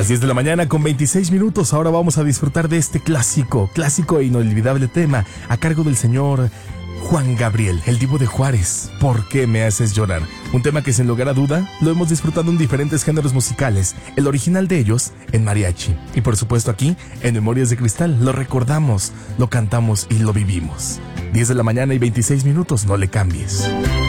Las 10 de la mañana con 26 minutos. Ahora vamos a disfrutar de este clásico e inolvidable tema a cargo del señor Juan Gabriel, el Divo de Juárez. ¿Por qué me haces llorar? Un tema que sin lugar a duda lo hemos disfrutado en diferentes géneros musicales. El original de ellos en mariachi. Y por supuesto aquí en Memorias de Cristal lo recordamos, lo cantamos y lo vivimos. 10 de la mañana y 26 minutos, no le cambies.